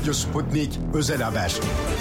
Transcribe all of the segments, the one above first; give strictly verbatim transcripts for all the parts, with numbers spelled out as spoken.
Radyo Sputnik Özel Haber.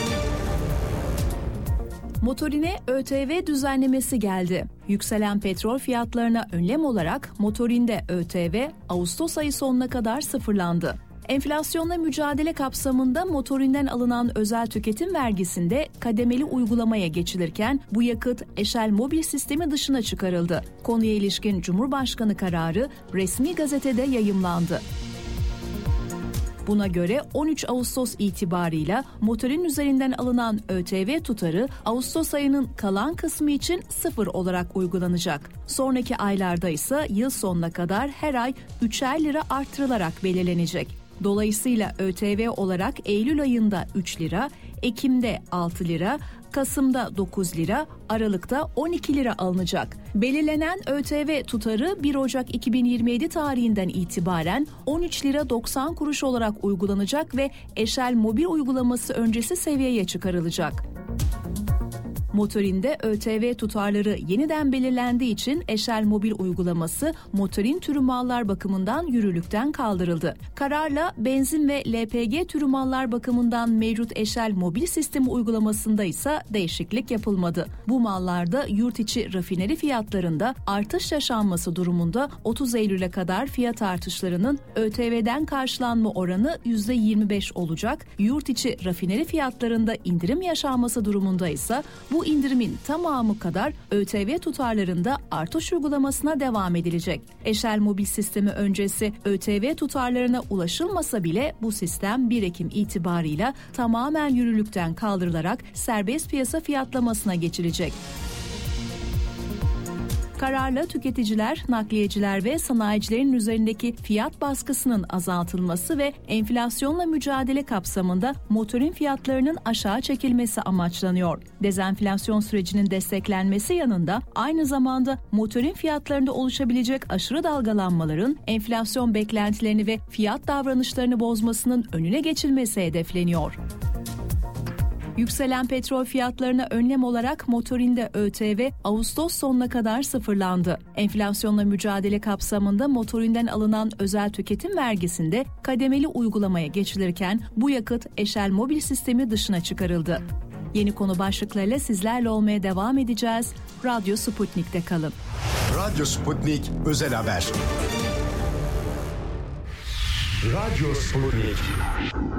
Motorine ÖTV düzenlemesi geldi. Yükselen petrol fiyatlarına önlem olarak motorinde ÖTV Ağustos ayı sonuna kadar sıfırlandı. Enflasyonla mücadele kapsamında motorinden alınan özel tüketim vergisinde kademeli uygulamaya geçilirken bu yakıt Eşel mobil sistemi dışına çıkarıldı. Konuya ilişkin Cumhurbaşkanı kararı resmi gazetede yayımlandı. Buna göre on üç Ağustos itibarıyla motorun üzerinden alınan ÖTV tutarı Ağustos ayının kalan kısmı için sıfır olarak uygulanacak. Sonraki aylarda ise yıl sonuna kadar her ay üçer lira artırılarak belirlenecek. Dolayısıyla ÖTV olarak Eylül ayında üç lira, Ekim'de altı lira, Kasım'da dokuz lira, Aralık'ta on iki lira alınacak. Belirlenen ÖTV tutarı bir Ocak iki bin yirmi yedi tarihinden itibaren on üç lira doksan kuruş olarak uygulanacak ve Eşel mobil uygulaması öncesi seviyeye çıkarılacak. Motorinde ÖTV tutarları yeniden belirlendiği için Eşel mobil uygulaması motorin türü mallar bakımından yürürlükten kaldırıldı. Kararla benzin ve L P G türü mallar bakımından mevcut Eşel mobil sistemi uygulamasında ise değişiklik yapılmadı. Bu mallarda yurt içi rafineri fiyatlarında artış yaşanması durumunda otuz Eylül'e kadar fiyat artışlarının ÖTV'den karşılanma oranı yüzde yirmi beş olacak. Yurt içi rafineri fiyatlarında indirim yaşanması durumunda ise bu Bu indirimin tamamı kadar ÖTV tutarlarında artış uygulamasına devam edilecek. Eşel mobil sistemi öncesi ÖTV tutarlarına ulaşılmasa bile bu sistem bir Ekim itibarıyla tamamen yürürlükten kaldırılarak serbest piyasa fiyatlamasına geçilecek. Kararla tüketiciler, nakliyeciler ve sanayicilerin üzerindeki fiyat baskısının azaltılması ve enflasyonla mücadele kapsamında motorin fiyatlarının aşağı çekilmesi amaçlanıyor. Dezenflasyon sürecinin desteklenmesi yanında aynı zamanda motorin fiyatlarında oluşabilecek aşırı dalgalanmaların enflasyon beklentilerini ve fiyat davranışlarını bozmasının önüne geçilmesi hedefleniyor. Yükselen petrol fiyatlarına önlem olarak motorinde ÖTV Ağustos sonuna kadar sıfırlandı. Enflasyonla mücadele kapsamında motorinden alınan özel tüketim vergisinde kademeli uygulamaya geçilirken bu yakıt Eşel mobil sistemi dışına çıkarıldı. Yeni konu başlıklarıyla sizlerle olmaya devam edeceğiz. Radyo Sputnik'te kalın. Radyo Sputnik Özel Haber. Radyo Sputnik.